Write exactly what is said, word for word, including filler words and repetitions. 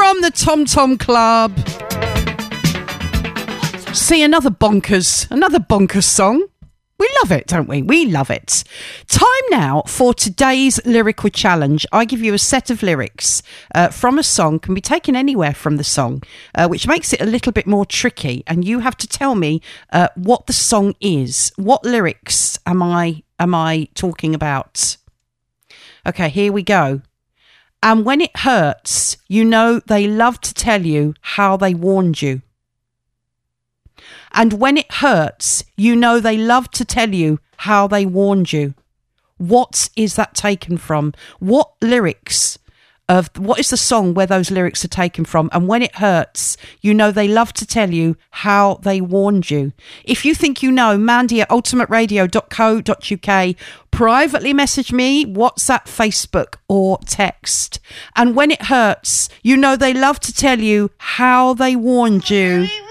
from the Tom Tom Club. See, another bonkers, another bonkers song. We love it, don't we? We love it. Time now for today's lyrical challenge. I give you a set of lyrics uh, from a song, can be taken anywhere from the song, uh, which makes it a little bit more tricky. And you have to tell me uh, what the song is. What lyrics am I am I talking about? Okay, here we go. And when it hurts, you know they love to tell you how they warned you. And when it hurts, you know they love to tell you how they warned you. What is that taken from? What lyrics of what is the song where those lyrics are taken from? And when it hurts, you know they love to tell you how they warned you. If you think you know, Mandy at ultimate radio dot co dot uk, privately message me, WhatsApp, Facebook or text. And when it hurts, you know they love to tell you how they warned you.